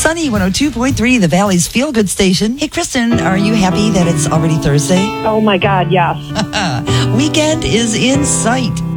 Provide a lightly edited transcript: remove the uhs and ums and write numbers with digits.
Sunny 102.3, the Valley's Feel Good Station. Hey, Kristen, are you happy that it's already Thursday? Oh, my God, yes. Weekend is in sight.